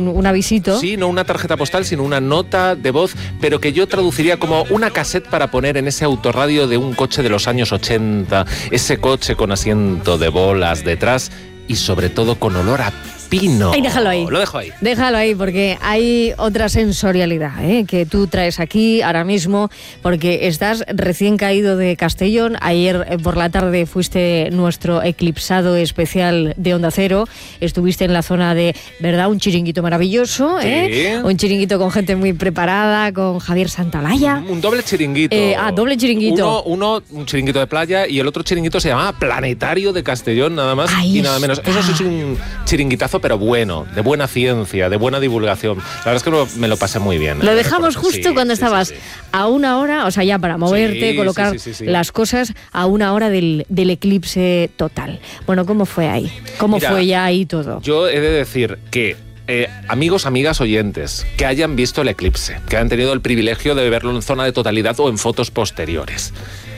un avisito. Sí, no una tarjeta postal, sino una nota de voz, pero que yo traduciría como una cassette para poner en ese autorradio de un coche de los años 80, ese coche con asiento de bolas detrás y sobre todo con olor a pino. Ay, déjalo ahí. Lo dejo ahí. Déjalo ahí, porque hay otra sensorialidad que tú traes aquí ahora mismo, porque estás recién caído de Castellón. Ayer por la tarde fuiste nuestro eclipsado especial de Onda Cero. Estuviste en la zona de, ¿verdad? Un chiringuito maravilloso, Sí. Un chiringuito con gente muy preparada, con Javier Santalaya. Un doble chiringuito. Doble chiringuito. Uno, un chiringuito de playa, y el otro chiringuito se llama Planetario de Castellón, nada más Ahí y nada menos. está. Eso sí es un chiringuitazo, pero bueno, de buena ciencia, de buena divulgación. La verdad es que me lo pasé muy bien. Lo dejamos justo sí, cuando estabas sí. a una hora, o sea, ya para moverte, Sí, colocar sí. las cosas a una hora del eclipse total. Bueno, ¿cómo fue ahí? ¿Cómo Mira, fue ya ahí todo? Yo he de decir que amigos, amigas oyentes que hayan visto el eclipse, que han tenido el privilegio de verlo en zona de totalidad o en fotos posteriores.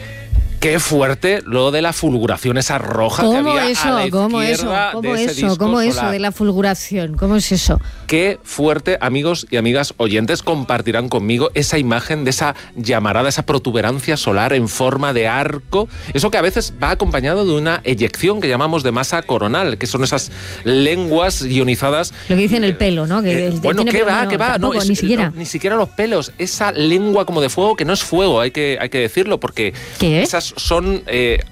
Qué fuerte lo de la fulguración, esa roja que había a la izquierda de ese disco ¿Cómo eso solar. de la fulguración? ¿Cómo es eso? Qué fuerte, amigos y amigas oyentes, compartirán conmigo esa imagen de esa llamarada, esa protuberancia solar en forma de arco. Eso que a veces va acompañado de una eyección que llamamos de masa coronal, que son esas lenguas ionizadas. Lo que dicen el pelo, ¿no? Bueno, ¿qué va? Tampoco, No, ni siquiera. Ni siquiera los pelos. Esa lengua como de fuego, que no es fuego, hay que decirlo, porque ¿Qué es? esas son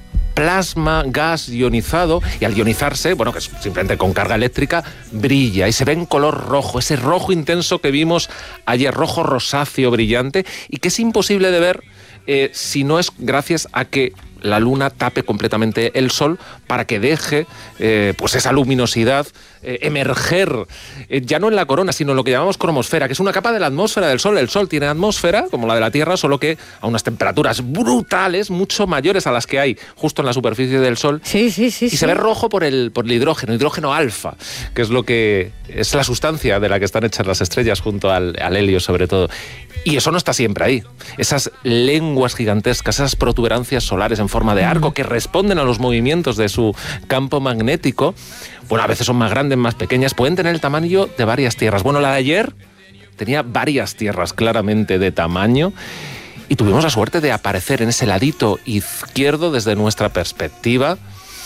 plasma, gas ionizado, y al ionizarse, bueno, que es simplemente con carga eléctrica, brilla y se ve en color rojo, ese rojo intenso que vimos ayer, rojo rosáceo brillante, y que es imposible de ver si no es gracias a que la luna tape completamente el sol para que deje pues esa luminosidad emerger, ya no en la corona, sino en lo que llamamos cromosfera, que es una capa de la atmósfera del Sol. El Sol tiene atmósfera, como la de la Tierra, solo que a unas temperaturas brutales, mucho mayores a las que hay justo en la superficie del Sol. Sí. Y se ve rojo por el hidrógeno alfa, que es lo que es la sustancia de la que están hechas las estrellas, junto al helio sobre todo. Y eso no está siempre ahí. Esas lenguas gigantescas, esas protuberancias solares en forma de arco que responden a los movimientos de su campo magnético, bueno, a veces son más grandes, más pequeñas, pueden tener el tamaño de varias tierras. Bueno, la de ayer tenía varias tierras claramente de tamaño, y tuvimos la suerte de aparecer en ese ladito izquierdo desde nuestra perspectiva.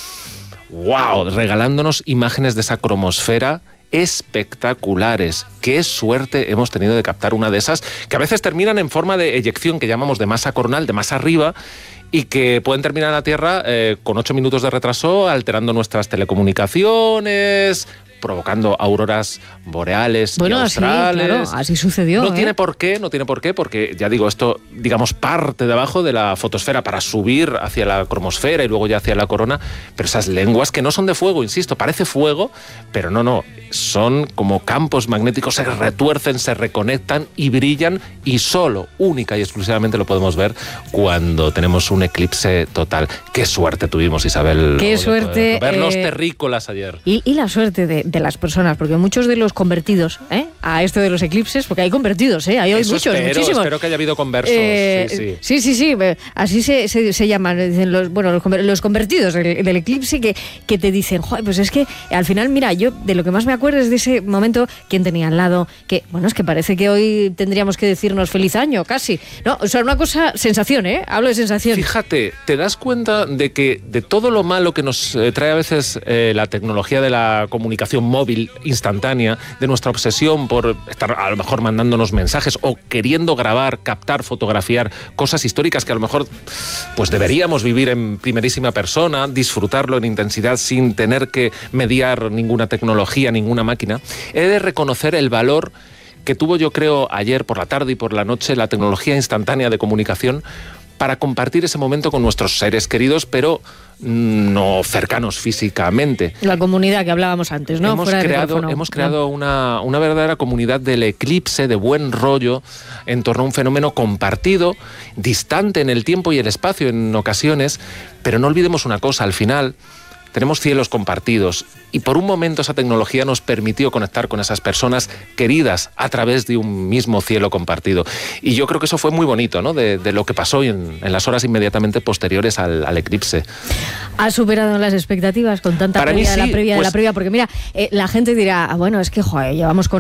¡Wow! Regalándonos imágenes de esa cromosfera espectaculares. Qué suerte hemos tenido de captar una de esas, que a veces terminan en forma de eyección, que llamamos de masa coronal, de más arriba, y que pueden terminar en la Tierra con 8 minutos de retraso, alterando nuestras telecomunicaciones, provocando auroras boreales y australes. Así, claro, así sucedió. No tiene por qué, porque ya digo, esto, digamos, parte de abajo de la fotosfera para subir hacia la cromosfera y luego ya hacia la corona, pero esas lenguas que no son de fuego, insisto, parece fuego, pero no, son como campos magnéticos, se retuercen, se reconectan y brillan, y solo, única y exclusivamente lo podemos ver cuando tenemos un eclipse total. Qué suerte tuvimos, Isabel. Qué suerte. Ver los terrícolas ayer. Y la suerte de las personas, porque muchos de los convertidos a esto de los eclipses, porque hay convertidos, hay muchísimos. Espero que haya habido conversos. Sí, así se llaman, dicen los convertidos del eclipse, que te dicen, joder, pues es que al final, mira, yo de lo que más me acuerdo es de ese momento, quien tenía al lado, que bueno, es que parece que hoy tendríamos que decirnos feliz año, casi, ¿no? O sea, una cosa, sensación, hablo de sensación. Fíjate, ¿te das cuenta de que de todo lo malo que nos trae a veces la tecnología de la comunicación móvil instantánea, de nuestra obsesión por estar a lo mejor mandándonos mensajes o queriendo grabar, captar, fotografiar cosas históricas que a lo mejor pues deberíamos vivir en primerísima persona, disfrutarlo en intensidad sin tener que mediar ninguna tecnología, ninguna máquina? He de reconocer el valor que tuvo, yo creo, ayer por la tarde y por la noche la tecnología instantánea de comunicación para compartir ese momento con nuestros seres queridos, pero no cercanos físicamente. La comunidad que hablábamos antes, ¿no? Hemos creado una verdadera comunidad del eclipse, de buen rollo, en torno a un fenómeno compartido, distante en el tiempo y el espacio en ocasiones, pero no olvidemos una cosa, al final tenemos cielos compartidos, y por un momento esa tecnología nos permitió conectar con esas personas queridas a través de un mismo cielo compartido. Y yo creo que eso fue muy bonito, ¿no? De lo que pasó en las horas inmediatamente posteriores al eclipse. ¿Has superado las expectativas con tanta previa, sí, de la previa? Porque mira, la gente dirá, bueno, es que joder, llevamos con